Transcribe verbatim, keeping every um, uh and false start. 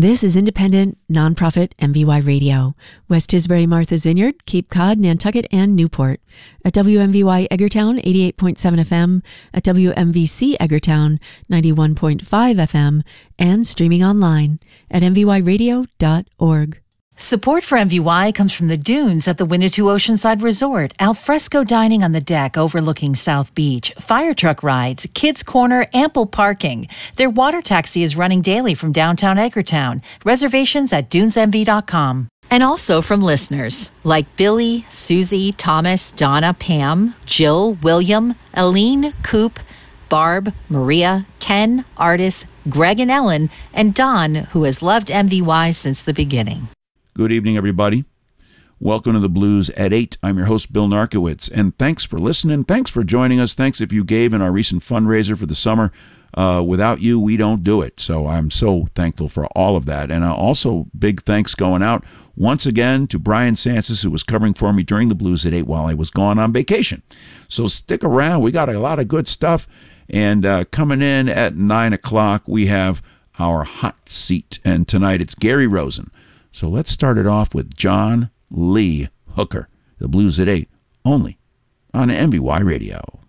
This is independent, nonprofit M V Y Radio. West Tisbury, Martha's Vineyard, Cape Cod, Nantucket, and Newport. At W M V Y Edgartown, eighty-eight point seven F M. At W M V C Edgartown, ninety-one point five F M. And streaming online at m v y radio dot org. Support for M V Y comes from the Dunes at the Winnetou Oceanside Resort, alfresco dining on the deck overlooking South Beach, fire truck rides, kids' corner, ample parking. Their water taxi is running daily from downtown Edgartown. Reservations at dunes m v dot com. And also from listeners like Billy, Susie, Thomas, Donna, Pam, Jill, William, Aline, Coop, Barb, Maria, Ken, Artis, Greg and Ellen, and Don, who has loved M V Y since the beginning. Good evening, everybody. Welcome to the Blues at eight. I'm your host, Bill Narkowitz, and thanks for listening. Thanks for joining us. Thanks if you gave in our recent fundraiser for the summer. Uh, without you, we don't do it. So I'm so thankful for all of that. And uh, also, big thanks going out once again to Brian Sansis, who was covering for me during the Blues at eight while I was gone on vacation. So stick around. We got a lot of good stuff. And uh, coming in at nine o'clock, we have our hot seat. And tonight it's Gary Rosen. So let's start it off with John Lee Hooker, the Blues at eight, only on M V Y Radio.